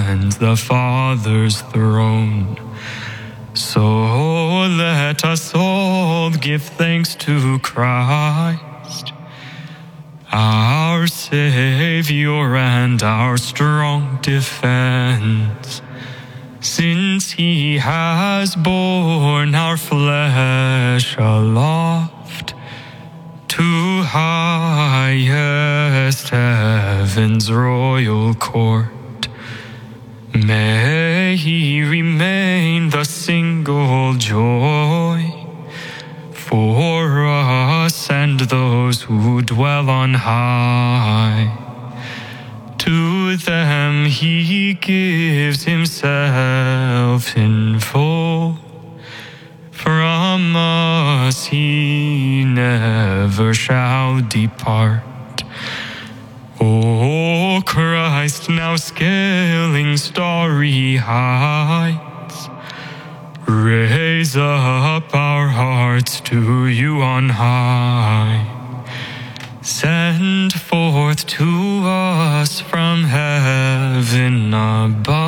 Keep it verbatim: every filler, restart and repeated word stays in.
and the Father's throne. So let us all give thanks to Christ, our Savior and our strong defense, since he has borne our flesh aloft to highest heaven's royal court. May he remain the single joy for us and those who dwell on high. To them he gives himself in full. From us he never shall depart. O Christ, now scaling starry heights, raise up our hearts to you on high. Send forth to us from heaven above